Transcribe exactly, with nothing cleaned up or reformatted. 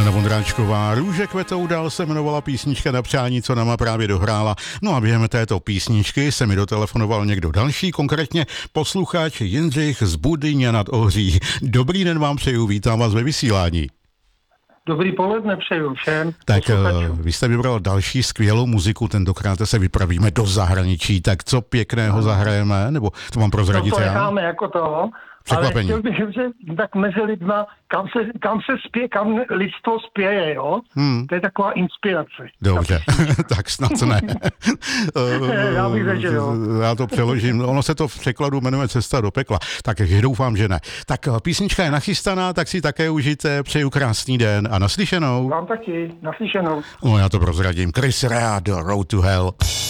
Anna Vondráčková, Růže kvetou dál se jmenovala písnička na přání, co nama právě dohrála. No a během této písničky se mi dotelefonoval někdo další, konkrétně posluchač Jindřich z Budyně nad Ohří. Dobrý den vám přeju, vítám vás ve vysílání. Dobrý poledne přeju všem. Tak vy jste vybral další skvělou muziku, tentokrát se vypravíme do zahraničí, tak co pěkného zahrajeme, nebo to mám prozradit no to já? necháme jako to, Překvapení. ale chtěl bych, že tak mezi lidma, kam se, kam se spě, kam lidstvo spěje, jo? Hmm. To je taková inspirace. Dobře, tak snad ne. Já bych řekl, že jo. Já to přeložím, ono se to v překladu jmenuje Cesta do pekla, takže doufám, že ne. Tak písnička je nachystaná, tak si také užijte, přeju krásný den a naslyšenou. Vám taky, naslyšenou. No já to prozradím, Chris Rea, The Road to Hell.